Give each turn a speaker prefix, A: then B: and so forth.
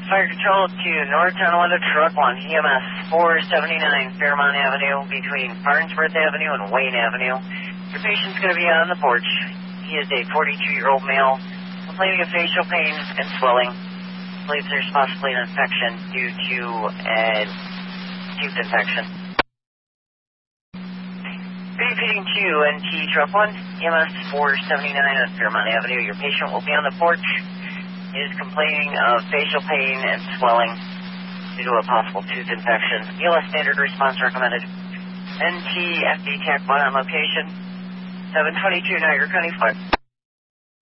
A: Fire control to North Tonawanda Truck 1, EMS 479 Fairmont Avenue between Farnsworth Avenue and Wayne Avenue. Your patient's going to be on the porch. He is a 42-year-old male complaining of facial pain and swelling. Believes there's possibly an infection due to a tooth infection. Repeating to NT Truck 1, EMS 479 on Fairmont Avenue. Your patient will be on the porch. He is complaining of facial pain and swelling due to a possible tooth infection. ELS standard response recommended. NT FD Tech 1 on location. 722 Niagara County Fire.